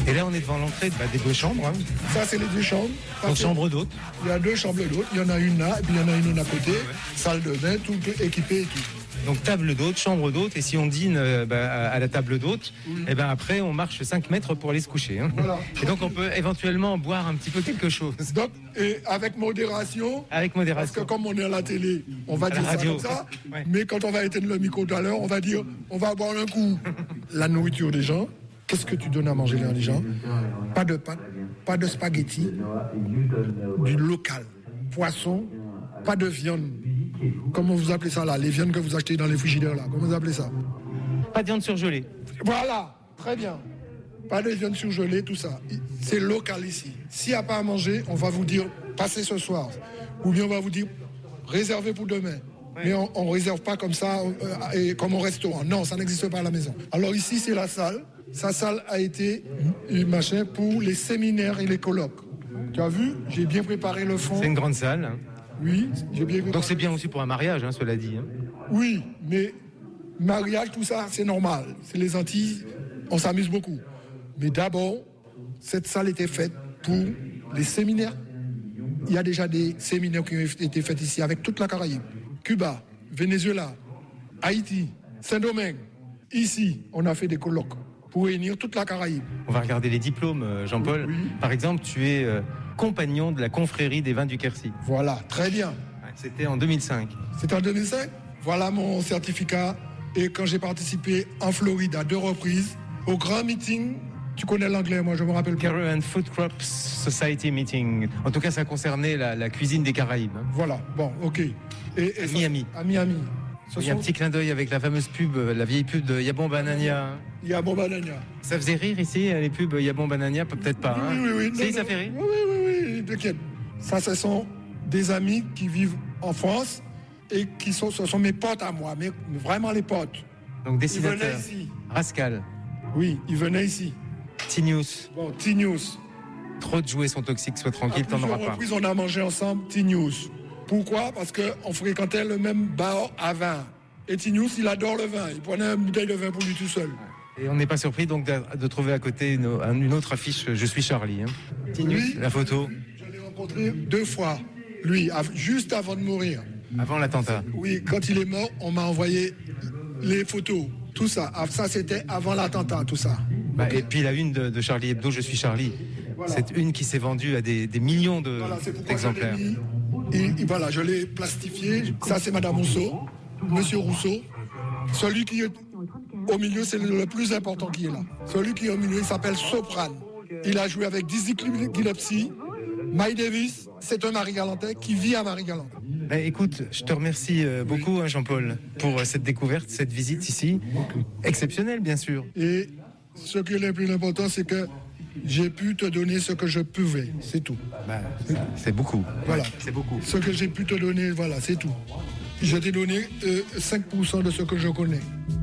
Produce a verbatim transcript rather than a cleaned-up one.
Et là, on est devant l'entrée bah, des deux chambres. Hein. Ça, c'est les deux chambres. Donc, chambre d'hôte. Il y a deux chambres d'hôte. Il y en a une là, et puis il y en a une à côté. Ouais. Salle de bain, tout équipé et tout. Donc table d'hôte, chambre d'hôte, et si on dîne euh, bah, à la table d'hôte, oui. et ben après on marche cinq mètres pour aller se coucher. Hein. Voilà. Et donc on peut éventuellement boire un petit peu quelque chose. Donc, et avec modération. Avec modération. Parce que comme on est à la télé, on va à dire ça comme ça. Ouais. Mais quand on va éteindre le micro tout à l'heure, on va dire, on va boire un coup. La nourriture des gens. Qu'est-ce que tu donnes à manger à les gens? Pas de pâtes, pas de spaghettis, du local, poisson, pas de viande. Comment vous appelez ça là? Les viandes que vous achetez dans les frigidaires là, comment vous appelez ça? Pas de viande surgelée. Voilà, très bien. Pas de viande surgelée, tout ça. C'est local ici. S'il n'y a pas à manger, on va vous dire passez ce soir. Ou bien on va vous dire réservez pour demain. Ouais. Mais on ne réserve pas comme ça, euh, et comme au restaurant. Non, ça n'existe pas à la maison. Alors ici, c'est la salle. Sa salle a été machin pour les séminaires et les colloques. Tu as vu? J'ai bien préparé le fond. C'est une grande salle. Hein. Oui, j'ai bien préparé. Donc c'est bien aussi pour un mariage, hein, cela dit. Hein. Oui, mais mariage, tout ça, c'est normal. C'est les Antilles, on s'amuse beaucoup. Mais d'abord, cette salle était faite pour les séminaires. Il y a déjà des séminaires qui ont été faits ici avec toute la Caraïbe. Cuba, Venezuela, Haïti, Saint-Domingue. Ici, on a fait des colloques pour réunir toute la Caraïbe. On va regarder les diplômes, Jean-Paul. Oui, oui. Par exemple, tu es euh, compagnon de la confrérie des vins du Quercy. Voilà, très bien. C'était en deux mille cinq. C'était en deux mille cinq. Voilà mon certificat. Et quand j'ai participé en Floride à deux reprises, au grand meeting, tu connais l'anglais, moi je me rappelle pas. Caribbean Food Crops Society Meeting. En tout cas, ça concernait la, la cuisine des Caraïbes. Hein. Voilà, bon, ok. Et, et à ça, Miami. À Miami. Ce Il y a sont... un petit clin d'œil avec la fameuse pub, la vieille pub de Yabon Banania. Yabon Banania. Ça faisait rire ici, les pubs Yabon Banania, peut-être pas. Oui, hein. oui, oui. oui. Si, non, ça non. fait rire. Oui, oui, oui, oui, t'inquiète. Ça, ce sont des amis qui vivent en France et qui sont, ce sont mes potes à moi, mais vraiment les potes. Donc dessinateurs. Ils venaient ici. Rascal. Oui, ils venaient ici. T-News. Bon, T-News. Trop de jouets sont toxiques, sois tranquille, t'en auras pas. Reprises, on a mangé ensemble T-News. Pourquoi? Parce qu'on fréquentait le même bar à vin. Et T-News, il adore le vin. Il prenait une bouteille de vin pour lui tout seul. Et on n'est pas surpris donc de, de trouver à côté une, une autre affiche, Je suis Charlie. Hein. T-News, oui, la photo. Je l'ai rencontré deux fois, lui, juste avant de mourir. Avant l'attentat. Oui, quand il est mort, on m'a envoyé les photos. Tout ça. Ça, c'était avant l'attentat, tout ça. Bah, okay. Et puis la une de, de Charlie Hebdo, Je suis Charlie. Voilà. C'est une qui s'est vendue à des, des millions de, voilà, d'exemplaires. Je et, et voilà, je l'ai plastifié. Ça, c'est Madame Rousseau, Monsieur Rousseau. Celui qui est au milieu, c'est le plus important qui est là. Celui qui est au milieu, il s'appelle Soprane. Il a joué avec Dizzy Gillespie, Miles Davis. C'est un Marie-Galantais qui vit à Marie-Galante. Bah, écoute, je te remercie euh, beaucoup, hein, Jean-Paul, pour euh, cette découverte, cette visite ici. Exceptionnelle, bien sûr. Et ce qui est le plus important, c'est que j'ai pu te donner ce que je pouvais, c'est tout. Bah, c'est, c'est beaucoup. Voilà. C'est beaucoup. Ce que j'ai pu te donner, voilà, c'est tout. Je t'ai donné euh, cinq pour cent de ce que je connais.